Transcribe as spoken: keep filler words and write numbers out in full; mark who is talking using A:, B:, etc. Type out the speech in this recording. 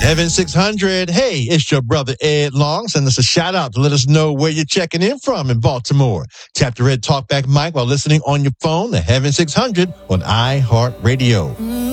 A: Heaven six hundred. Hey, it's your brother Ed Long. Send us a shout out to let us know where you're checking in from in Baltimore. Tap the red talkback mic while listening on your phone to Heaven six hundred on iHeartRadio.